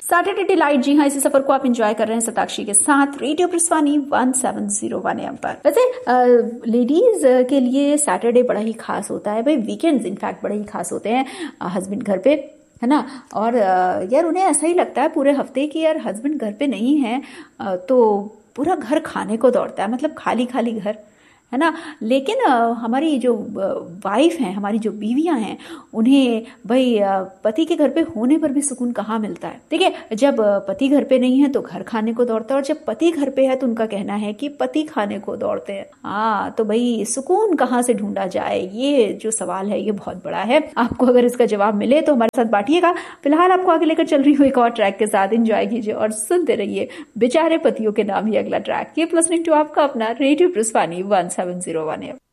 Saturday delight, जी हाँ, इसी सफर को आप एंजॉय कर रहे हैं शताक्षी के साथ रेडियो प्रस्वानी 1701 एम पर। वैसे लेडीज के लिए सैटरडे बड़ा ही खास होता है भाई, वीकेंड्स इनफैक्ट बड़े ही खास होते हैं। हस्बैंड घर पे है ना, और यार उन्हें ऐसा ही लगता है पूरे हफ्ते की यार हस्बैंड घर पे नहीं है, तो पूरा घर खाने को दौड़ता है, मतलब खाली खाली घर है ना। लेकिन हमारी जो वाइफ हैं, हमारी जो बीवियां हैं, उन्हें भाई पति के घर पे होने पर भी सुकून कहाँ मिलता है। देखिए, जब पति घर पे नहीं है तो घर खाने को दौड़ता है, और जब पति घर पे है तो उनका कहना है कि पति खाने को दौड़ते हैं। हाँ, तो भाई सुकून कहाँ से ढूंढा जाए, ये जो सवाल है ये बहुत बड़ा है। आपको अगर इसका जवाब मिले तो हमारे साथ बांटिएगा। फिलहाल आपको आगे लेकर चल रही हूँ एक और ट्रैक के साथ, एंजॉय कीजिए और सुनते रहिए बेचारे पतियों के नाम ही अगला ट्रैक। कीप लिसनिंग टू आपका अपना रेडियो प्रस्वानी 1701 है।